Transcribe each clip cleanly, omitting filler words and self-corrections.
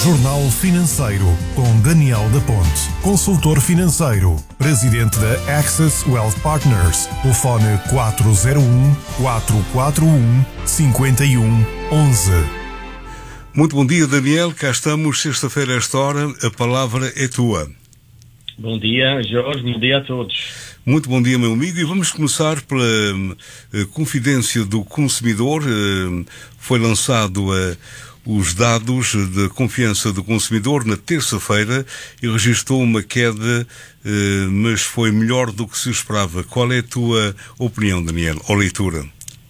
Jornal Financeiro, com Daniel da Ponte, consultor financeiro, presidente da Access Wealth Partners, telefone 401-441-5111. Muito bom dia, Daniel, cá estamos, sexta-feira a esta hora, a palavra é tua. Bom dia, Jorge, bom dia a todos. Muito bom dia, meu amigo, e vamos começar pela Confidência do Consumidor. Foi lançado os dados de confiança do consumidor na terça-feira e registrou uma queda, mas foi melhor do que se esperava. Qual é a tua opinião, Daniel, ou leitura?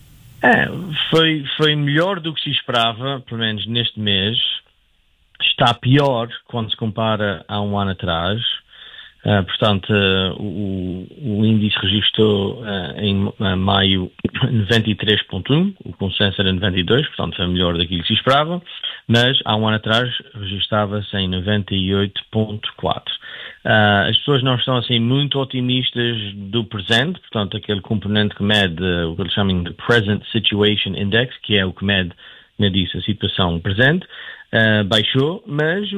Foi melhor do que se esperava, pelo menos neste mês. Está pior quando se compara a um ano atrás. Portanto, o índice registrou em maio 93.1, o consenso era 92, portanto foi melhor daquilo que se esperava, mas há um ano atrás registrava-se em 98.4. As pessoas não estão assim muito otimistas do presente, portanto aquele componente que mede o que eles chamam de Present Situation Index, que é o que mede, como eu disse, a situação presente, baixou, mas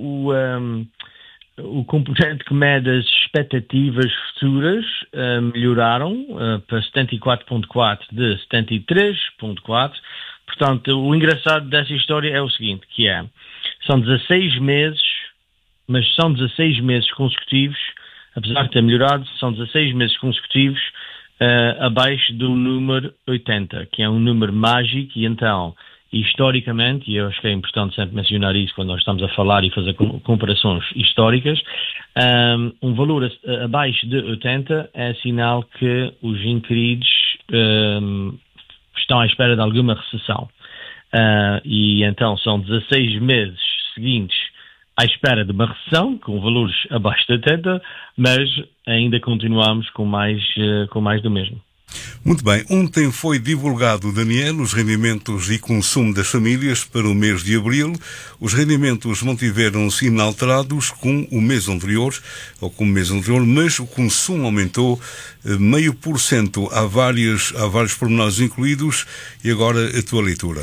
o componente que mede as expectativas futuras melhoraram para 74.4 de 73.4. Portanto, o engraçado dessa história é o seguinte, que são 16 meses, mas são 16 meses consecutivos, apesar de ter melhorado, são 16 meses consecutivos abaixo do número 80, que é um número mágico, e então, historicamente, e eu acho que é importante sempre mencionar isso quando nós estamos a falar e fazer comparações históricas, um valor abaixo de 80 é sinal que os inquiridos estão à espera de alguma recessão. E então são 16 meses seguintes à espera de uma recessão, com valores abaixo de 80, mas ainda continuamos com mais do mesmo. Muito bem. Ontem foi divulgado, Daniel, os rendimentos e consumo das famílias para o mês de abril. Os rendimentos mantiveram-se inalterados com o mês anterior, mas o consumo aumentou 0,5%. Há vários pormenores incluídos. E agora a tua leitura.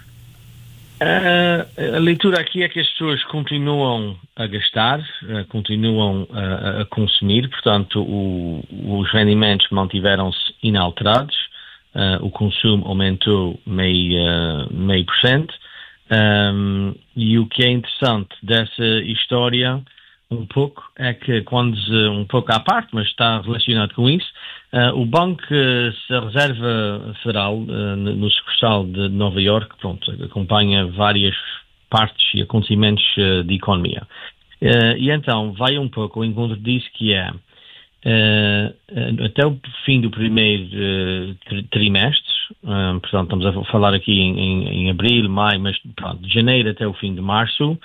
A leitura aqui é que as pessoas continuam a gastar, continuam a consumir, portanto os rendimentos mantiveram-se inalterados, o consumo aumentou 0,5%, e o que é interessante dessa história um pouco é que um pouco à parte, mas está relacionado com isso, o Banco da Reserva Federal, no sucursal de Nova Iorque, acompanha várias partes e acontecimentos de economia. E então vai um pouco ao encontro disso, que até o fim do primeiro trimestre, portanto estamos a falar aqui em abril, maio, mas de janeiro até o fim de março,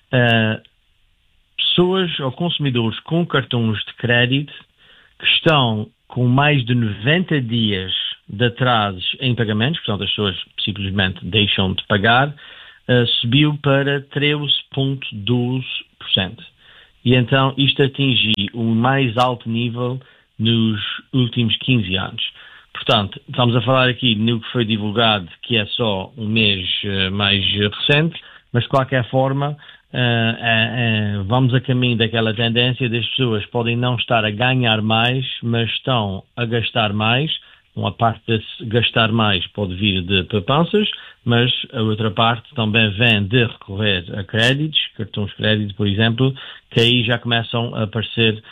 pessoas ou consumidores com cartões de crédito que estão com mais de 90 dias de atrasos em pagamentos, portanto as pessoas simplesmente deixam de pagar, subiu para 13,12%. E então isto atingiu o mais alto nível nos últimos 15 anos. Portanto, estamos a falar aqui no que foi divulgado, que é só um mês mais recente, mas de qualquer forma vamos a caminho daquela tendência das pessoas podem não estar a ganhar mais, mas estão a gastar mais. Uma parte desse gastar mais pode vir de poupanças, mas a outra parte também vem de recorrer a créditos, cartões de crédito, por exemplo, que aí já começam a aparecer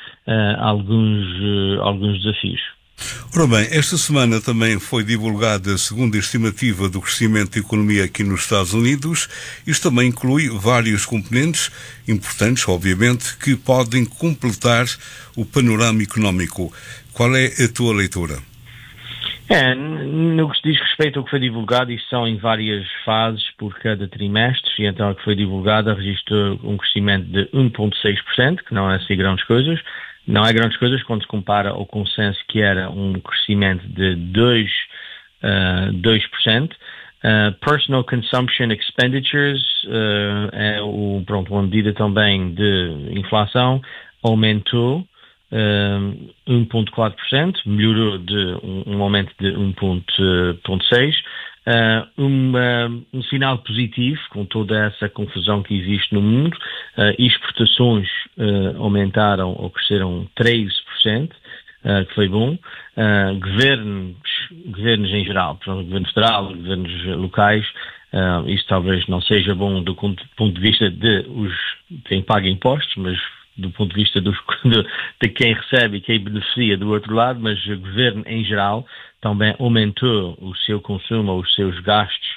alguns desafios. Ora bem, esta semana também foi divulgada a segunda estimativa do crescimento da economia aqui nos Estados Unidos. Isto também inclui vários componentes importantes, obviamente, que podem completar o panorama económico. Qual é a tua leitura? No que se diz respeito ao que foi divulgado, isso são em várias fases por cada trimestre, e então o que foi divulgado registrou um crescimento de 1,6%, que não é assim grandes coisas. Não é grandes coisas quando se compara ao consenso, que era um crescimento de 2%. Personal Consumption Expenditures é uma medida também de inflação, aumentou 1,4%, melhorou de um aumento de 1,6%. um sinal positivo com toda essa confusão que existe no mundo. Exportações aumentaram ou cresceram 13%, que foi bom. Governos em geral, portanto, governo federal, governos locais, isso talvez não seja bom do ponto de vista de quem paga impostos, mas do ponto de vista de quem recebe e quem beneficia do outro lado, mas o governo em geral também aumentou o seu consumo, os seus gastos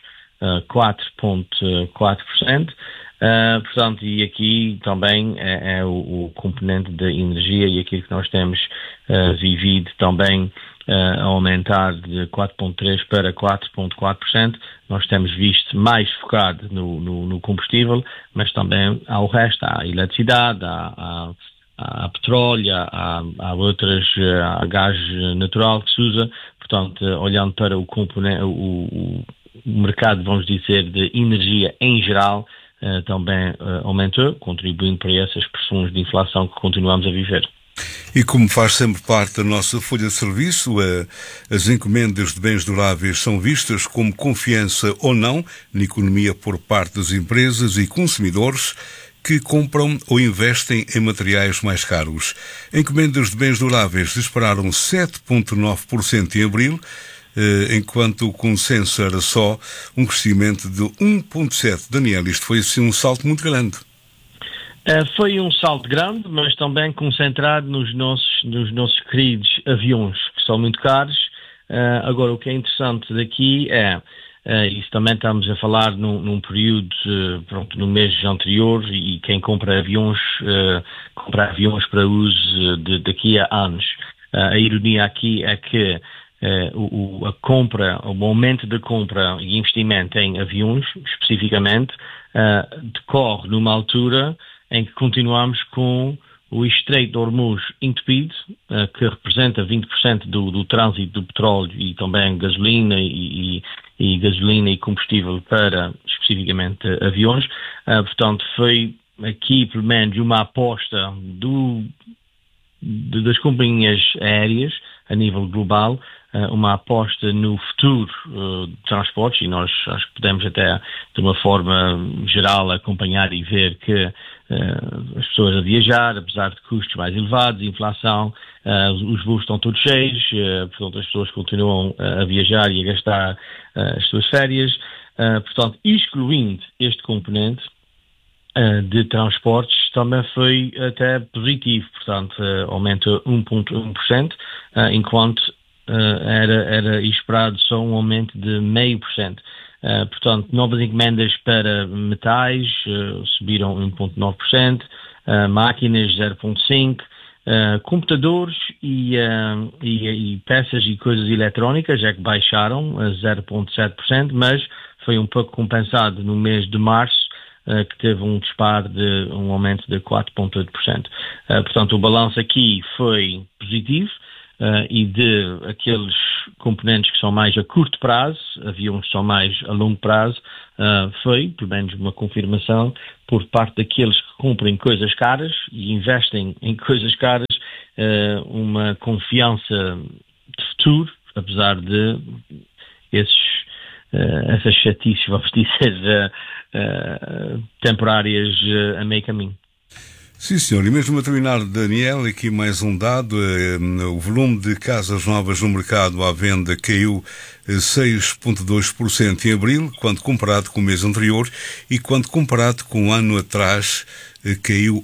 4,4%. Portanto, e aqui também é o componente da energia e aquilo que nós temos vivido também a aumentar de 4,3% para 4,4%. Nós temos visto mais focado no combustível, mas também há o resto, há a eletricidade, há petróleo, há outras, há gás natural que se usa. Portanto, olhando para o componente, o mercado, vamos dizer, de energia em geral, também aumentou, contribuindo para essas pressões de inflação que continuamos a viver. E como faz sempre parte da nossa folha de serviço, as encomendas de bens duráveis são vistas como confiança ou não na economia por parte das empresas e consumidores que compram ou investem em materiais mais caros. Encomendas de bens duráveis dispararam 7,9% em abril, enquanto o consenso era só um crescimento de 1,7%. Daniel, isto foi assim um salto muito grande. Foi um salto grande, mas também concentrado nos nossos queridos aviões, que são muito caros. Agora, o que é interessante daqui isso também estamos a falar num período, no mês anterior, e quem compra aviões para uso daqui a anos. A ironia aqui é que o aumento da compra e investimento em aviões, especificamente, decorre numa altura em que continuamos com o Estreito de Hormuz entupido, que representa 20% do trânsito do petróleo e também gasolina e gasolina e combustível para, especificamente, aviões. Portanto, foi aqui, pelo menos, uma aposta das companhias aéreas a nível global, uma aposta no futuro de transportes, e nós acho que podemos até, de uma forma geral, acompanhar e ver que as pessoas a viajar, apesar de custos mais elevados, inflação, os voos estão todos cheios, portanto as pessoas continuam a viajar e a gastar as suas férias. Portanto, excluindo este componente de transportes, também foi até positivo, portanto aumentou 1,1%, enquanto era esperado só um aumento de 0,5%. Portanto, novas encomendas para metais subiram 1,9%, máquinas 0,5%, computadores e peças e coisas eletrónicas é que baixaram a 0,7%, mas foi um pouco compensado no mês de março, que teve um disparo de um aumento de 4,8%. Portanto, o balanço aqui foi positivo, e de aqueles componentes que são mais a curto prazo, aviões que são mais a longo prazo, foi, pelo menos, uma confirmação por parte daqueles que comprem coisas caras e investem em coisas caras, uma confiança de futuro, apesar de essas chatices, vamos dizer, temporárias a meio caminho. Sim, senhor. E mesmo a terminar, Daniel, aqui mais um dado. O volume de casas novas no mercado à venda caiu 6,2% em abril, quando comparado com o mês anterior, e quando comparado com o ano atrás, caiu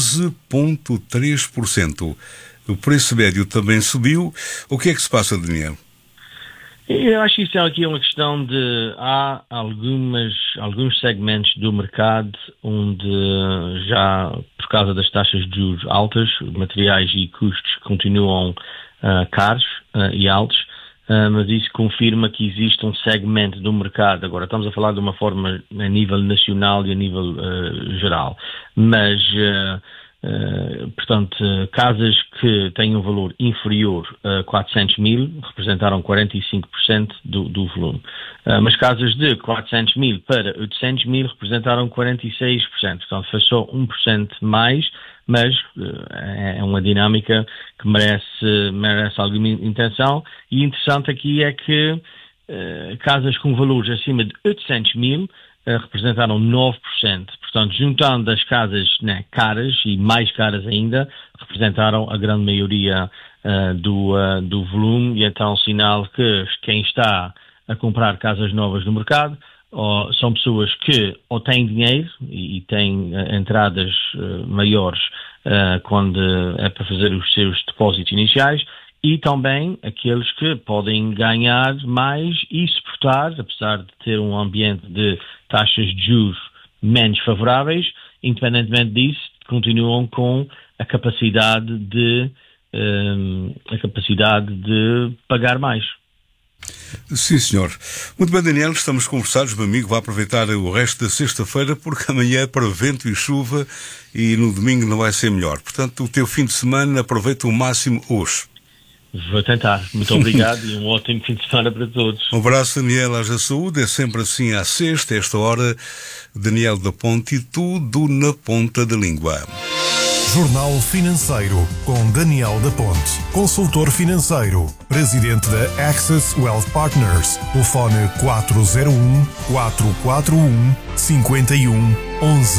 11,3%. O preço médio também subiu. O que é que se passa, Daniel? Eu acho que isso aqui é uma questão de há alguns segmentos do mercado onde já, por causa das taxas de juros altas, materiais e custos continuam caros e altos, mas isso confirma que existe um segmento do mercado. Agora, estamos a falar de uma forma a nível nacional e a nível geral, mas portanto, casas que têm um valor inferior a 400 mil representaram 45% do volume. Mas casas de 400 mil para 800 mil representaram 46%. Portanto, foi só 1% mais, mas é uma dinâmica que merece alguma intenção. E interessante aqui é que casas com valores acima de 800 mil representaram 9%. Portanto, juntando as casas, né, caras e mais caras ainda, representaram a grande maioria do volume, e então sinal que quem está a comprar casas novas no mercado são pessoas que ou têm dinheiro e têm entradas maiores quando é para fazer os seus depósitos iniciais, e também aqueles que podem ganhar mais e suportar, apesar de ter um ambiente de taxas de juros menos favoráveis, independentemente disso, continuam com a capacidade de pagar mais. Sim, senhor. Muito bem, Daniel, estamos conversados, meu amigo. Vá aproveitar o resto da sexta-feira, porque amanhã é para vento e chuva e no domingo não vai ser melhor. Portanto, o teu fim de semana aproveita o máximo hoje. Vou tentar. Muito obrigado e um ótimo fim de semana para todos. Um abraço, Daniel. Haja saúde. É sempre assim à sexta, esta hora. Daniel da Ponte, e tudo na ponta da língua. Jornal Financeiro com Daniel da Ponte, consultor financeiro, presidente da Access Wealth Partners. Telefone 401-441-5111.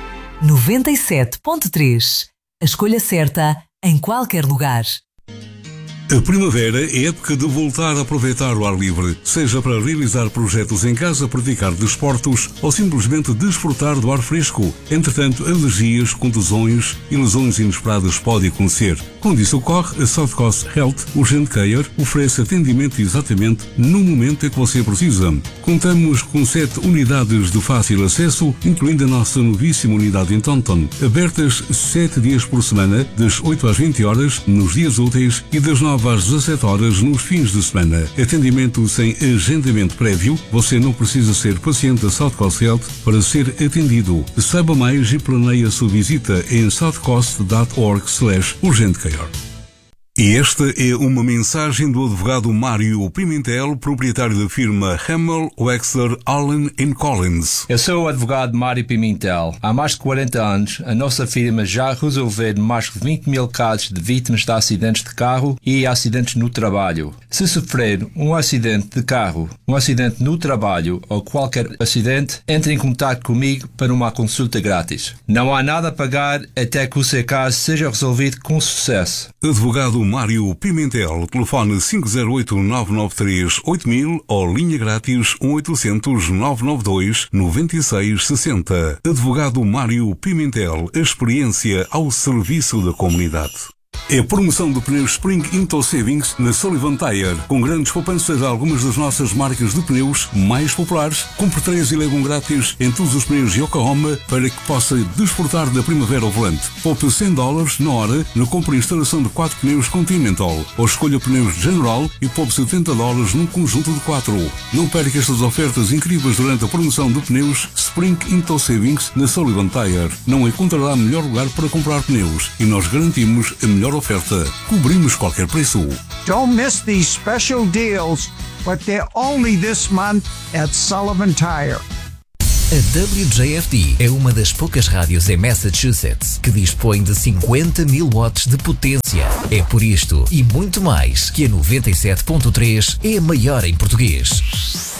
97.3. A escolha certa em qualquer lugar. A primavera é época de voltar a aproveitar o ar livre, seja para realizar projetos em casa, praticar desportos ou simplesmente desfrutar do ar fresco. Entretanto, alergias, contusões e lesões inesperadas podem acontecer. Quando isso ocorre, a South Coast Health Urgent Care oferece atendimento exatamente no momento em que você precisa. Contamos com 7 unidades de fácil acesso, incluindo a nossa novíssima unidade em Taunton, abertas 7 dias por semana, das 8 às 20 horas, nos dias úteis, e das 9 às 17 horas nos fins de semana. Atendimento sem agendamento prévio. Você não precisa ser paciente da South Coast Health para ser atendido. Saiba mais e planeie a sua visita em southcoast.org/urgentcare. E esta é uma mensagem do advogado Mário Pimentel, proprietário da firma Hamel, Wexler, Allen & Collins. Eu sou o advogado Mário Pimentel. Há mais de 40 anos, a nossa firma já resolveu mais de 20 mil casos de vítimas de acidentes de carro e acidentes no trabalho. Se sofrer um acidente de carro, um acidente no trabalho ou qualquer acidente, entre em contato comigo para uma consulta grátis. Não há nada a pagar até que o seu caso seja resolvido com sucesso. Advogado Mário Pimentel, telefone 508-993-8000 ou linha grátis 1-800-992-9660. Advogado Mário Pimentel, a experiência ao serviço da comunidade. É a promoção do pneu Spring Into Savings na Sullivan Tire, com grandes poupanças a algumas das nossas marcas de pneus mais populares. Compre 3 e leve um grátis em todos os pneus Yokohama para que possa desfrutar da primavera ao volante. Poupe $100 na hora na compra e instalação de 4 pneus Continental, ou escolha pneus General e poupe $70 num conjunto de 4. Não perca estas ofertas incríveis durante a promoção de pneus Spring Into Savings na Sullivan Tire. Não encontrará melhor lugar para comprar pneus e nós garantimos a melhor oferta. Cobrimos qualquer preço. Don't miss these special deals, but they're only this month at Sullivan Tire. A WJFD é uma das poucas rádios em Massachusetts que dispõe de 50 mil watts de potência. É por isto e muito mais que a 97.3 é a maior em português.